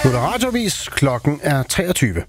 Nu er der radioavis. Klokken er 23.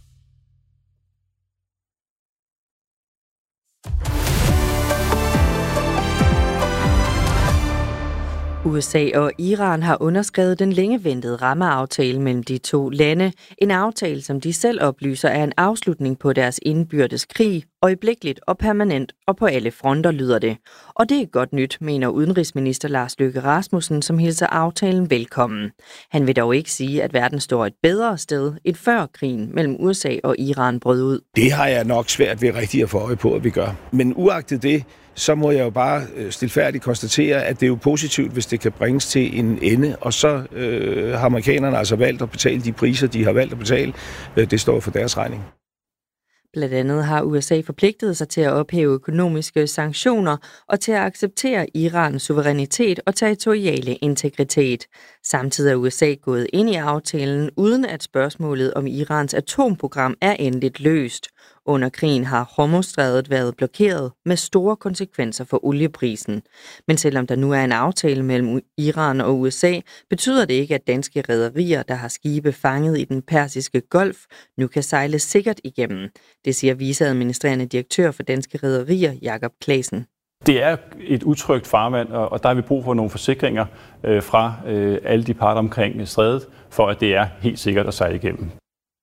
USA og Iran har underskrevet den længe ventede rammeaftale mellem de to lande. En aftale, som de selv oplyser, er en afslutning på deres indbyrdes krig, øjeblikkeligt og permanent, og på alle fronter lyder det. Og det er godt nyt, mener udenrigsminister Lars Løkke Rasmussen, som hilser aftalen velkommen. Han vil dog ikke sige, at verden står et bedre sted end før krigen mellem USA og Iran brød ud. Det har jeg nok svært ved rigtig at få øje på, at vi gør. Men uagtet det, så må jeg jo bare stilfærdigt konstatere, at det er jo positivt, hvis det kan bringes til en ende. Og så har amerikanerne altså valgt at betale de priser, de har valgt at betale. Det står for deres regning. Blandt andet har USA forpligtet sig til at ophæve økonomiske sanktioner og til at acceptere Irans suverænitet og territoriale integritet. Samtidig er USA gået ind i aftalen, uden at spørgsmålet om Irans atomprogram er endeligt løst. Under krigen har Hormuzstrædet været blokeret med store konsekvenser for olieprisen. Men selvom der nu er en aftale mellem Iran og USA, betyder det ikke, at danske rederier, der har skibe fanget i den persiske golf, nu kan sejle sikkert igennem. Det siger viceadministrerende direktør for Danske Rederier, Jakob Claesen. Det er et utrygt farvand, og der har vi brug for nogle forsikringer fra alle de parter omkring strædet, for at det er helt sikkert at sejle igennem.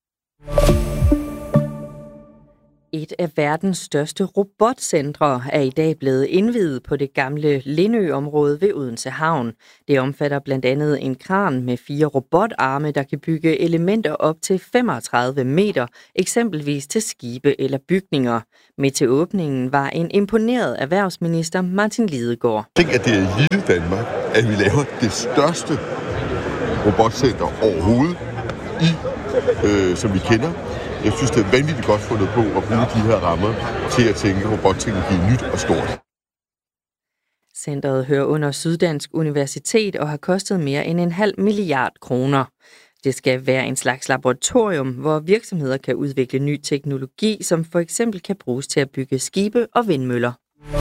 Et af verdens største robotcentre er i dag blevet indviet på det gamle Lindø-område ved Odense Havn. Det omfatter blandt andet en kran med 4 robotarme, der kan bygge elementer op til 35 meter, eksempelvis til skibe eller bygninger. Med til åbningen var en imponeret erhvervsminister Martin Lidegaard. Jeg tænker, at det er i lille Danmark, at vi laver det største robotcenter overhovedet, som vi kender. Jeg synes, det er vanvittigt godt fundet på at bruge de her rammer til at tænke robotteknologi nyt og stort. Centeret hører under Syddansk Universitet og har kostet mere end 0,5 milliard kroner. Det skal være en slags laboratorium, hvor virksomheder kan udvikle ny teknologi, som for eksempel kan bruges til at bygge skibe og vindmøller.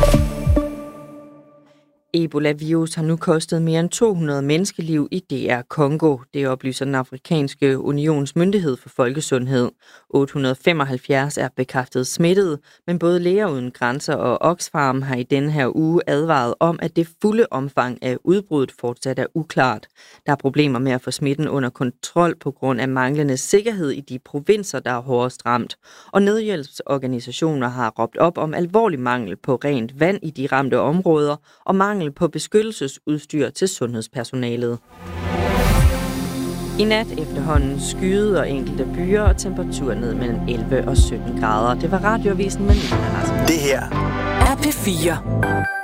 Ebola-virus har nu kostet mere end 200 menneskeliv i DR Congo. Det oplyser den afrikanske unions myndighed for folkesundhed. 875 er bekræftet smittede, men både Læger uden grænser og Oxfam har i denne her uge advaret om, at det fulde omfang af udbruddet fortsat er uklart. Der er problemer med at få smitten under kontrol på grund af manglende sikkerhed i de provinser, der er hårdest ramt. Og nødhjælpsorganisationer har råbt op om alvorlig mangel på rent vand i de ramte områder og mangel på beskyttelsesudstyr til sundhedspersonalet. I nat efterhånden skyede og enkelte byer og temperatur ned mellem 11 og 17 grader. Det var radioavisen med Nina Rasmussen. Det her er P4.